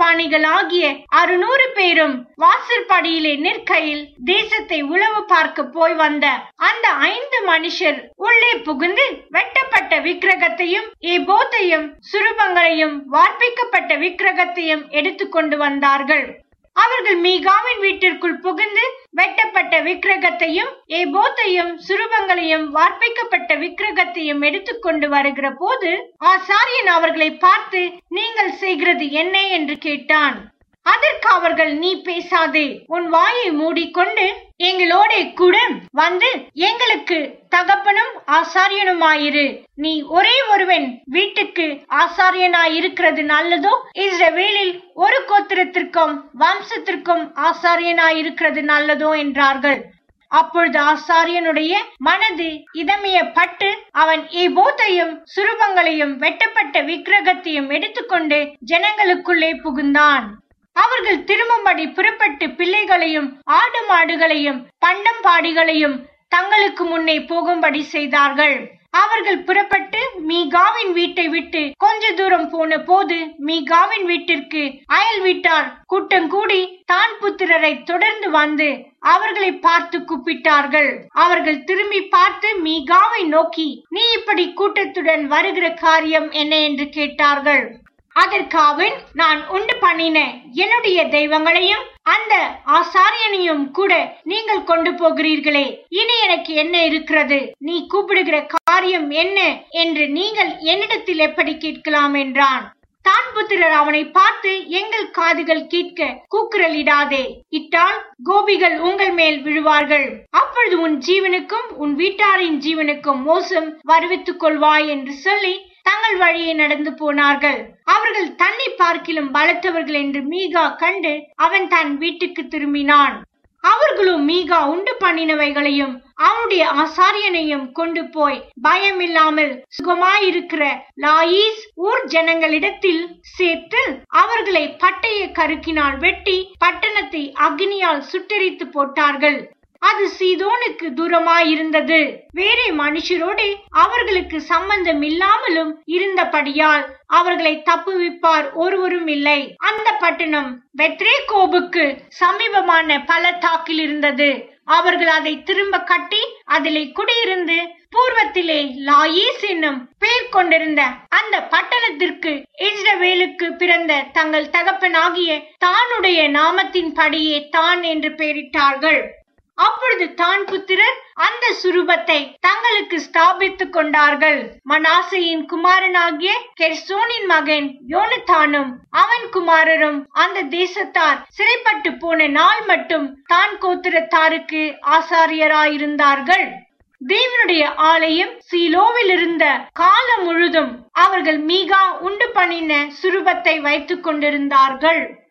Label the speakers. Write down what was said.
Speaker 1: பாணிகள் ஆகிய 600 பேரும் வாசற்படியிலே நிற்கையில் தேசத்தை உளவு பார்க்க போய் வந்த அந்த 5 மனுஷர் உள்ளே புகுந்து வெட்டப்பட்ட விக்கிரகத்தையும் ஏபோத்தையும் சுரூபங்களையும் வார்ப்பிக்கப்பட்ட விக்கிரகத்தையும் எடுத்துக்கொண்டு வந்தார்கள். அவர்கள் மீகாவின் வீட்டிற்குள் புகுந்து வெட்டப்பட்ட விக்கிரகத்தையும் ஏபோத்தையும் சுரூபங்களையும் வார்ப்பிக்கப்பட்ட விக்கிரகத்தையும் எடுத்துக்கொண்டு வருகிற போது ஆசாரியன் அவர்களை பார்த்து, நீங்கள் செய்கிறது என்ன என்று கேட்டான். அதற்கு அவர்கள், நீ பேசாதே, உன் வாயை மூடிக்கொண்டு எங்களோட கூட வந்து எங்களுக்கு தகப்பனும் ஆசாரியனுமாயிரு. நீ ஒரே ஒருவன் வீட்டுக்கு ஆசாரியனாயிருக்கிறது நல்லதோ, இஸ்ரவேலில் ஒரு கோத்திரத்திற்கும் வம்சத்திற்கும் ஆசாரியனாயிருக்கிறது நல்லதோ என்றார்கள். அப்பொழுது ஆசாரியனுடைய மனது இதமியப்பட்டு அவன் ஏபோத்தையும் சுரூபங்களையும் வெட்டப்பட்ட விக்கிரகத்தையும் எடுத்துக்கொண்டு ஜனங்களுக்குள்ளே புகுந்தான். அவர்கள் திரும்பும்படி புறப்பட்டு பிள்ளைகளையும் ஆடு மாடுகளையும் பண்டம் பாடிகளையும் தங்களுக்கு முன்னே போகும்படி செய்தார்கள். அவர்கள் புறப்பட்டு மீகாவின் வீட்டை விட்டு கொஞ்ச தூரம் போன போது மீகாவின் வீட்டிற்கு அயல் வீட்டார் கூட்டம் கூடி தான் புத்திரரை தொடர்ந்து வந்து அவர்களை பார்த்து கூப்பிட்டார்கள். அவர்கள் திரும்பி பார்த்து மீகாவை நோக்கி, நீ இப்படி கூட்டத்துடன் வருகிற காரியம் என்ன என்று கேட்டார்கள். அதற்கு அவன், நான் உண்டு பண்ணின என்னுடைய தெய்வங்களையும் அந்த ஆசாரியனையும் கூட நீங்கள் கொண்டு போகிறீர்களே, இனி எனக்கு என்ன இருக்கிறது? நீ கூப்பிடுகிற காரியம் என்ன என்று நீங்கள் என்னிடத்தில் எப்படி கேட்கலாம் என்றான். தான் புத்திரர் அவனை பார்த்து, எங்கள் காதுகள் கேட்க கூக்குரலிடாதே, இட்டால் கோபிகள் உங்கள் மேல் விழுவார்கள். அப்பொழுது உன் ஜீவனுக்கும் உன் வீட்டாரின் ஜீவனுக்கும் மோசம் வருவித்துக் கொள்வாய் என்று சொல்லி தங்கள் வழியை நடந்து போனார்கள். அவர்கள் தன்னை பார்க்கிலும் பலத்தவர்கள் என்று மீகா கண்டு அவன் தன் வீட்டுக்கு திரும்பினான். அவர்களும் மீகா உண்டு பண்ணினவைகளையும் அவனுடைய ஆசாரியனையும் கொண்டு போய் பயமில்லாமல் சுகமாயிருக்கிற லாயீஸ் ஊர் ஜனங்களிடத்தில் சேர்த்து அவர்களை பட்டய கருக்கினால் வெட்டி பட்டணத்தை அக்னியால் சுட்டெரித்து போட்டார்கள். அது சீதோனுக்கு தூரமாயிருந்தது. வேறே மனுஷரோடு அவர்களுக்கு சம்பந்தம் இல்லாமலும் இருந்தபடியால் அவர்களை தப்புவிப்பார் ஒருவரும் இல்லை. அந்த பட்டணம் பெத்ரேகோபுக்கு சமீபமான பள்ளத்தாக்கில் இருந்தது. அவர்கள் அதை திரும்ப கட்டி அதிலே குடியிருந்து பூர்வத்திலே லாயீஸ் என்னும் பெயர் கொண்டிருந்த அந்த பட்டணத்திற்கு இஸ்ரவேலுக்கு பிறந்த தங்கள் தகப்பனாகிய தானுடைய நாமத்தின் படியே தான் என்று பெயரிட்டார்கள். அப்பொழுது தான் புத்திரர் அந்த சுரூபத்தை தங்களுக்கு ஸ்தாபித்துக் கொண்டார்கள். மனாசையின் குமாரனாகிய கெர்சோனின் மகன் யோனத்தானும் அவன் குமாரரும் அந்த தேசத்தார் சிறைப்பட்டு போன நாள் மட்டும் தான் கோத்திரத்தாருக்கு ஆசாரியராயிருந்தார்கள். தேவனுடைய ஆலயம் சீலோவில் இருந்த காலம் முழுதும் அவர்கள் மீகா உண்டு பண்ணின சுரூபத்தை வைத்துக் கொண்டிருந்தார்கள்.